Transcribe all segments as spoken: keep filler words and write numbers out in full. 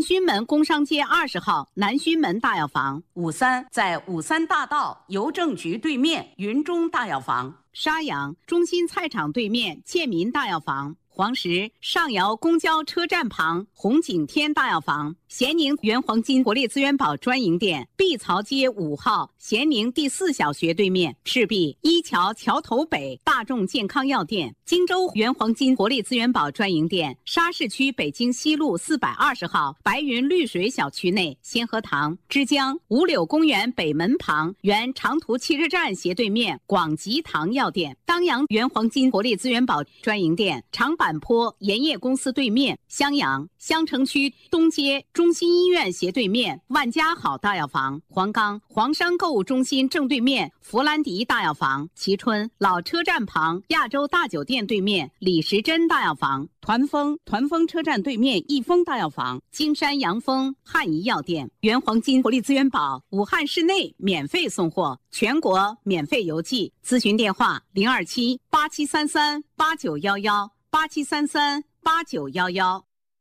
峪门工商街二十号南峪门大药房。 五三在五三大道邮政局对面云中大药房。 沙阳中心菜场对面建民大药房。黄石上窑公交车站旁红景天大药房。咸宁原黄金国力资源宝专营店碧槽街五号咸宁第四小学对面。赤壁一桥桥头北大众健康药店。荆州原黄金国力资源宝专营店沙市区北京西路四百二十号白云绿水小区内先河堂。枝江五柳公园北门旁原长途汽车站斜对面广吉堂药店。当阳原黄金国力资源宝专营店长坂坡盐业公司对面。襄阳襄城区东街中心医院斜对面万家好大药房。黄冈黄山购物中心正对面弗兰迪大药房。蕲春老车站旁亚洲大酒店对面李时珍大药房。 团风团风车站对面益丰大药房。 金山阳丰汉仪药店。原黄金国力资源宝武汉市内免费送货，全国免费邮寄。咨询电话零二七八七三三八九幺幺八七三三八九幺幺。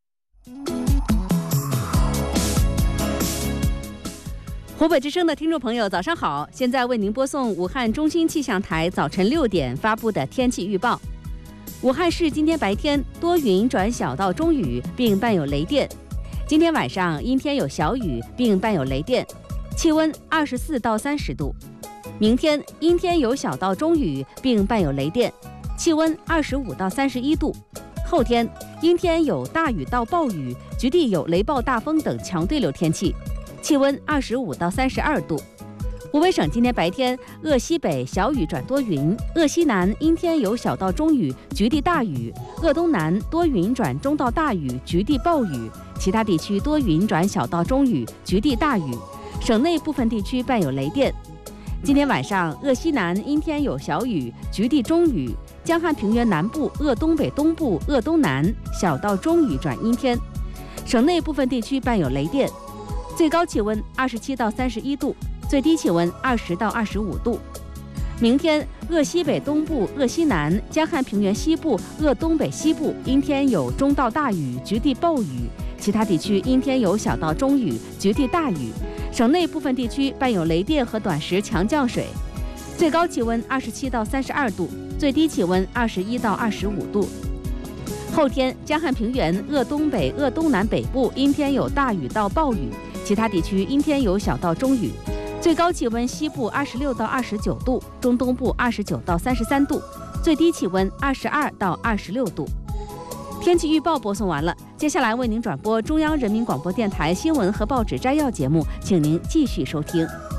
湖北之声的听众朋友早上好，现在为您播送武汉中心气象台早晨六点发布的天气预报。武汉市今天白天多云转小到中雨，并伴有雷电。今天晚上阴天有小雨，并伴有雷电，气温二十四到三十度。明天阴天有小到中雨，并伴有雷电，气温二十五到三十一度。后天阴天有大雨到暴雨，局地有雷暴大风等强对流天气，气温二十五到三十二度。湖北省今天白天鄂西北小雨转多云，鄂西南阴天有小到中雨，局地大雨，鄂东南多云转中到大雨，局地暴雨，其他地区多云转小到中雨，局地大雨，省内部分地区伴有雷电。今天晚上鄂西南阴天有小雨，局地中雨，江汉平原南部、鄂东北东部、鄂东南小到中雨转阴天，省内部分地区伴有雷电，最高气温二十七到三十一度，最低气温二十到二十五度。明天鄂西北东部、鄂西南、江汉平原西部、鄂东北西部阴天有中到大雨，局地暴雨，其他地区阴天有小到中雨，局地大雨，省内部分地区伴有雷电和短时强降水，最高气温二十七到三十二度，最低气温二十一到二十五度。后天江汉平原、鄂东北、鄂东南北部阴天有大雨到暴雨，其他地区阴天有小到中雨，最高气温西部二十六到二十九度，中东部二十九到三十三度，最低气温二十二到二十六度。天气预报播送完了，接下来为您转播中央人民广播电台新闻和报纸摘要节目，请您继续收听。